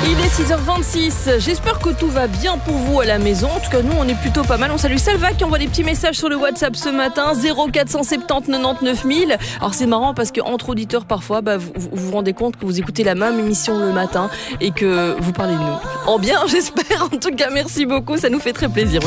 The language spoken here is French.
Il est 6h26, j'espère que tout va bien pour vous à la maison. En tout cas, nous, on est plutôt pas mal. On salue Salva qui envoie des petits messages sur le WhatsApp ce matin, 0470 99 000. Alors c'est marrant parce qu'entre auditeurs, parfois, vous vous rendez compte que vous écoutez la même émission le matin et que vous parlez de nous. En bien, j'espère. En tout cas, merci beaucoup, ça nous fait très plaisir.